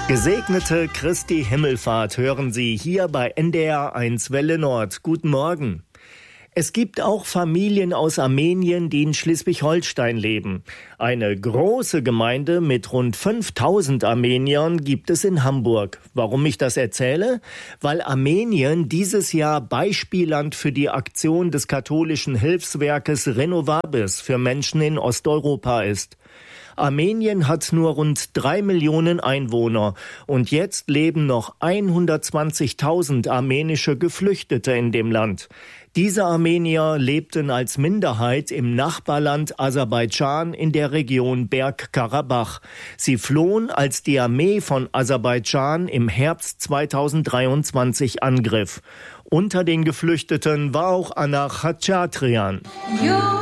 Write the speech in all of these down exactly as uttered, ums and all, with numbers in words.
Gesegnete Christi Himmelfahrt hören Sie hier bei N D R eins Welle Nord. Guten Morgen. Es gibt auch Familien aus Armenien, die in Schleswig-Holstein leben. Eine große Gemeinde mit rund fünftausend Armeniern gibt es in Hamburg. Warum ich das erzähle? Weil Armenien dieses Jahr Beispielland für die Aktion des katholischen Hilfswerkes Renovabis für Menschen in Osteuropa ist. Armenien hat nur rund drei Millionen Einwohner und jetzt leben noch hundertzwanzigtausend armenische Geflüchtete in dem Land. Diese Armenier lebten als Minderheit im Nachbarland Aserbaidschan in der Region Bergkarabach. Sie flohen, als die Armee von Aserbaidschan im Herbst zweitausenddreiundzwanzig angriff. Unter den Geflüchteten war auch Anna Khatchatrian. Ja.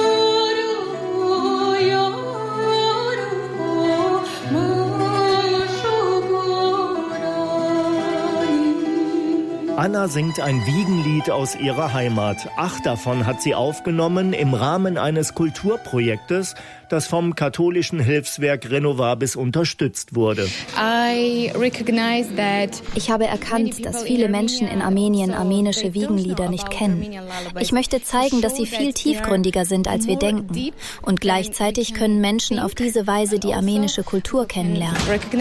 Anna singt ein Wiegenlied aus ihrer Heimat. Acht davon hat sie aufgenommen im Rahmen eines Kulturprojektes, das vom katholischen Hilfswerk Renovabis unterstützt wurde. Ich habe erkannt, dass viele Menschen in Armenien armenische Wiegenlieder nicht kennen. Ich möchte zeigen, dass sie viel tiefgründiger sind, als wir denken. Und gleichzeitig können Menschen auf diese Weise die armenische Kultur kennenlernen.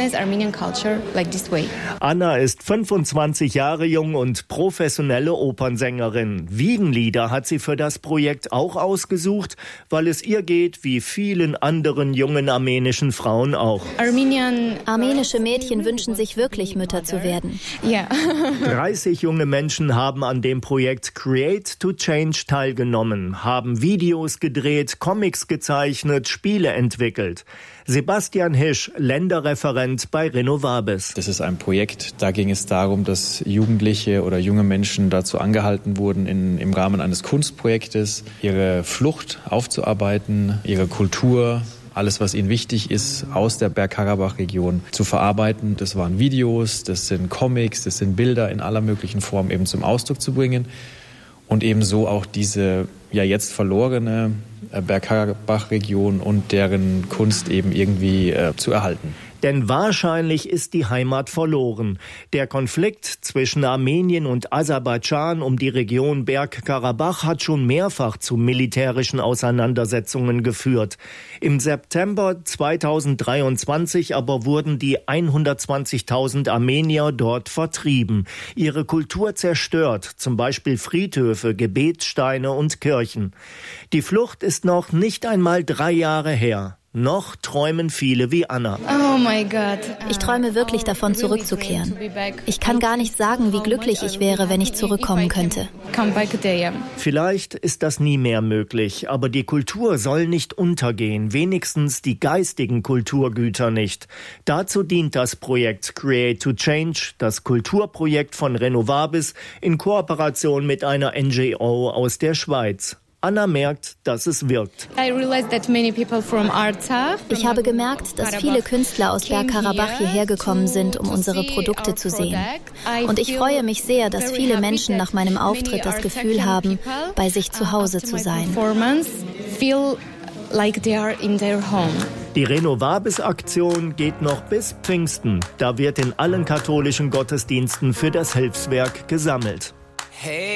Anna ist fünfundzwanzig Jahre jung und professionelle Opernsängerin. Wiegenlieder hat sie für das Projekt auch ausgesucht, weil es ihr geht wie vielen anderen jungen armenischen Frauen auch. Armenische Mädchen wünschen sich wirklich Mütter zu werden. Ja. dreißig junge Menschen haben an dem Projekt Create to Change teilgenommen, haben Videos gedreht, Comics gezeichnet, Spiele entwickelt. Sebastian Hisch, Länderreferent bei Renovabis. Das ist ein Projekt, da ging es darum, dass Jugendliche oder junge Menschen dazu angehalten wurden, in, im Rahmen eines Kunstprojektes ihre Flucht aufzuarbeiten, ihre Kultur, alles, was ihnen wichtig ist, aus der Bergkarabach-Region zu verarbeiten. Das waren Videos, das sind Comics, das sind Bilder in aller möglichen Form eben zum Ausdruck zu bringen und ebenso auch diese ja jetzt verlorene Bergkarabach-Region und deren Kunst eben irgendwie äh, zu erhalten. Denn wahrscheinlich ist die Heimat verloren. Der Konflikt zwischen Armenien und Aserbaidschan um die Region Bergkarabach hat schon mehrfach zu militärischen Auseinandersetzungen geführt. Im September zweitausenddreiundzwanzig aber wurden die hundertzwanzigtausend Armenier dort vertrieben, ihre Kultur zerstört, zum Beispiel Friedhöfe, Gebetssteine und Kirchen. Die Flucht ist noch nicht einmal drei Jahre her. Noch träumen viele wie Anna. Oh mein Gott. Ich träume wirklich davon, zurückzukehren. Ich kann gar nicht sagen, wie glücklich ich wäre, wenn ich zurückkommen könnte. Vielleicht ist das nie mehr möglich, aber die Kultur soll nicht untergehen, wenigstens die geistigen Kulturgüter nicht. Dazu dient das Projekt Create to Change, das Kulturprojekt von Renovabis in Kooperation mit einer N G O aus der Schweiz. Anna merkt, dass es wirkt. Ich habe gemerkt, dass viele Künstler aus Bergkarabach hierher gekommen sind, um unsere Produkte zu sehen. Und ich freue mich sehr, dass viele Menschen nach meinem Auftritt das Gefühl haben, bei sich zu Hause zu sein. Die Renovabis-Aktion geht noch bis Pfingsten. Da wird in allen katholischen Gottesdiensten für das Hilfswerk gesammelt. Hey.